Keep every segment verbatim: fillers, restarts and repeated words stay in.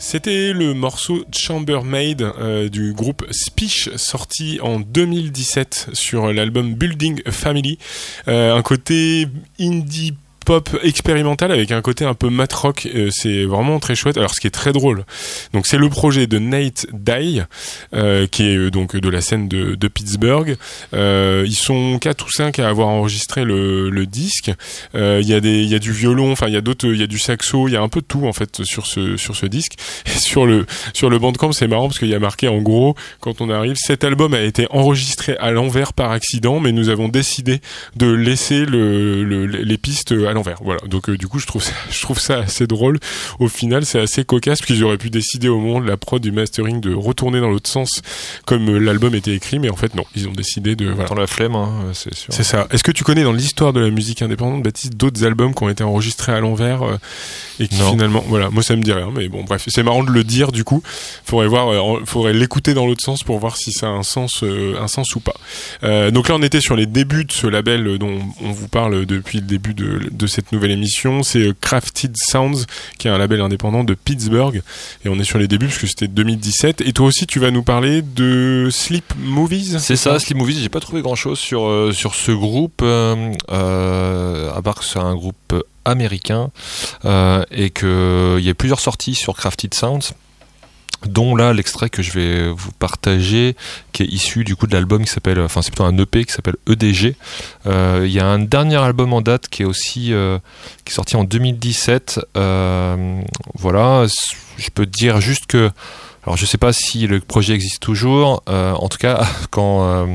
C'était le morceau Chambermaid euh, du groupe Spish, sorti en deux mille dix-sept sur l'album Building a Family. Euh, un côté indie pop expérimental avec un côté un peu mat rock, euh, c'est vraiment très chouette. Alors ce qui est très drôle, donc c'est le projet de Nate Dye, euh, qui est euh, donc de la scène de, de Pittsburgh. Euh, ils sont quatre ou cinq à avoir enregistré le, le disque. Il euh, y a des, il y a du violon, enfin il y a d'autres, il y a du saxo, il y a un peu de tout en fait sur ce sur ce disque. Et sur le sur le Bandcamp, c'est marrant parce qu'il y a marqué en gros quand on arrive, cet album a été enregistré à l'envers par accident, mais nous avons décidé de laisser le, le les pistes à l'envers. Voilà. Donc euh, du coup, je trouve ça, je trouve ça assez drôle. Au final, c'est assez cocasse parce qu'ils auraient pu décider au moment de la prod du mastering de retourner dans l'autre sens comme euh, l'album était écrit, mais en fait non, ils ont décidé de. Voilà. Dans la flemme, hein, c'est sûr. C'est ça. Est-ce que tu connais dans l'histoire de la musique indépendante, Baptiste, d'autres albums qui ont été enregistrés à l'envers euh, et qui non. finalement, voilà, moi ça me dit rien, mais bon, bref, c'est marrant de le dire. Du coup, faudrait voir, euh, faudrait l'écouter dans l'autre sens pour voir si ça a un sens, euh, un sens ou pas. Euh, donc là, on était sur les débuts de ce label dont on vous parle depuis le début de, de cette nouvelle émission. C'est Crafted Sounds, qui est un label indépendant de Pittsburgh, et on est sur les débuts parce que c'était deux mille dix-sept. Et toi aussi, tu vas nous parler de Sleep Movies. C'est, c'est ça, ça, Sleep Movies. J'ai pas trouvé grand chose sur euh, sur ce groupe, euh, euh, à part que c'est un groupe américain euh, et que il y a plusieurs sorties sur Crafted Sounds, dont là l'extrait que je vais vous partager, qui est issu du coup de l'album qui s'appelle, enfin c'est plutôt un E P qui s'appelle E D G. Euh, il y a un dernier album en date qui est aussi euh, qui est sorti en deux mille dix-sept. Euh, voilà, je peux te dire juste que, alors je sais pas si le projet existe toujours. Euh, en tout cas, quand euh,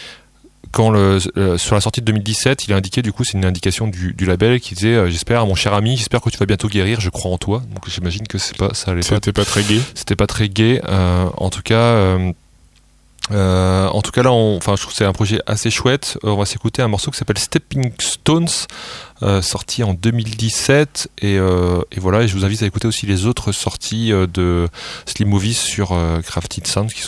Quand le, euh, sur la sortie de deux mille dix-sept, il a indiqué, du coup, c'est une indication du, du label qui disait euh, j'espère, mon cher ami, j'espère que tu vas bientôt guérir, je crois en toi. Donc j'imagine que c'est pas, ça allait C'était pas, pas très gai. C'était pas très gai. Euh, en tout cas, euh, euh, en tout cas là, on, enfin, je trouve que c'est un projet assez chouette. Euh, on va s'écouter un morceau qui s'appelle Stepping Stones, euh, sorti en deux mille dix-sept. Et, euh, et voilà. Et je vous invite à écouter aussi les autres sorties euh, de Sleep Movies sur euh, Crafted Sounds qui sont